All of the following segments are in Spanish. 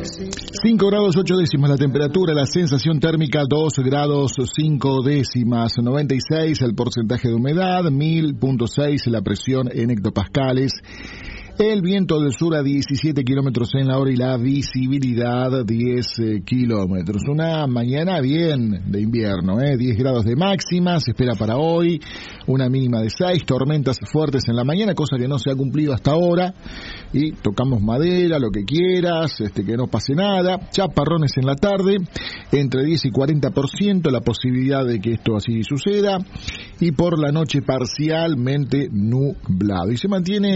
5 grados 8 décimas la temperatura, la sensación térmica 2 grados 5 décimas, 96 el porcentaje de humedad, 1000.6 la presión en hectopascales. El viento del sur a 17 kilómetros en la hora y la visibilidad 10 kilómetros. Una mañana bien de invierno, 10 grados de máxima, se espera para hoy, una mínima de 6, tormentas fuertes en la mañana, cosa que no se ha cumplido hasta ahora, y tocamos madera, lo que quieras, que no pase nada, chaparrones en la tarde, entre 10 y 40% la posibilidad de que esto así suceda, y por la noche parcialmente nublado. Y se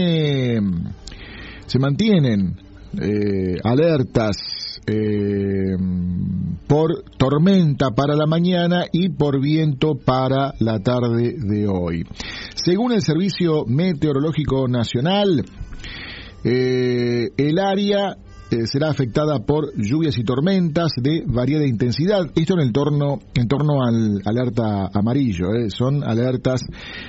mantienen alertas por tormenta para la mañana y por viento para la tarde de hoy. Según el Servicio Meteorológico Nacional, el área será afectada por lluvias y tormentas de variada intensidad. Esto en torno al alerta amarillo, son alertas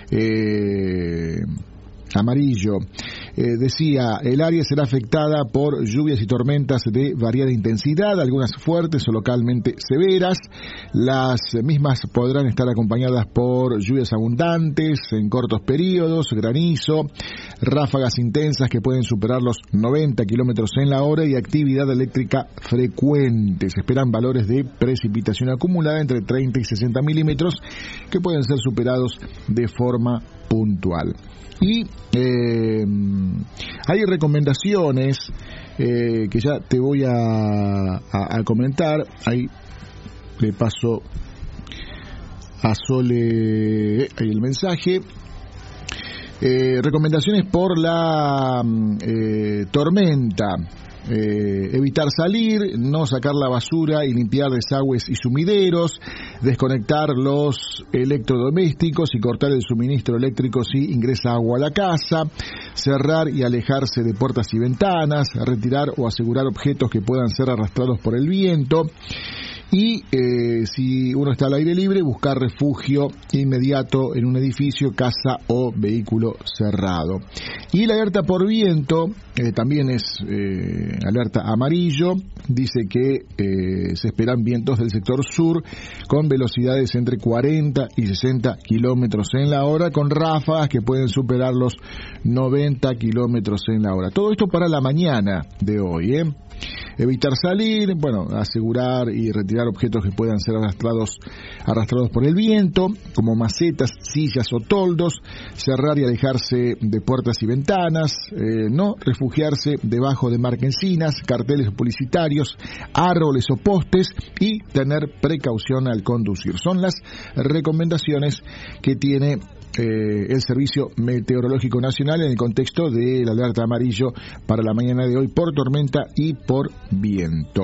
amarillo. Decía, el área será afectada por lluvias y tormentas de variada intensidad, algunas fuertes o localmente severas. Las mismas podrán estar acompañadas por lluvias abundantes en cortos periodos, granizo, ráfagas intensas que pueden superar los 90 kilómetros en la hora y actividad eléctrica frecuente. Se esperan valores de precipitación acumulada entre 30 y 60 milímetros que pueden ser superados de forma puntual. Y hay recomendaciones que ya te voy a comentar. Ahí le paso a Sole el mensaje. Recomendaciones por la tormenta. Evitar salir, no sacar la basura y limpiar desagües y sumideros, desconectar los electrodomésticos y cortar el suministro eléctrico si ingresa agua a la casa, cerrar y alejarse de puertas y ventanas, retirar o asegurar objetos que puedan ser arrastrados por el viento. Y si uno está al aire libre, buscar refugio inmediato en un edificio, casa o vehículo cerrado. Y la alerta por viento también es alerta amarillo. Dice que se esperan vientos del sector sur con velocidades entre 40 y 60 kilómetros en la hora, con ráfagas que pueden superar los 90 kilómetros en la hora. Todo esto para la mañana de hoy, Evitar salir, asegurar y retirar objetos que puedan ser arrastrados por el viento, como macetas, sillas o toldos, cerrar y alejarse de puertas y ventanas, no refugiarse debajo de marquesinas, carteles publicitarios, árboles o postes y tener precaución al conducir. Son las recomendaciones que tiene el Servicio Meteorológico Nacional en el contexto del alerta amarillo para la mañana de hoy por tormenta y por viento.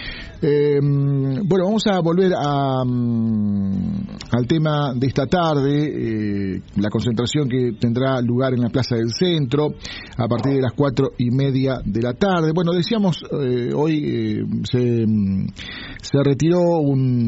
Vamos a volver al tema de esta tarde, la concentración que tendrá lugar en la Plaza del Centro a partir de las 4:30 de la tarde. Decíamos, hoy se retiró un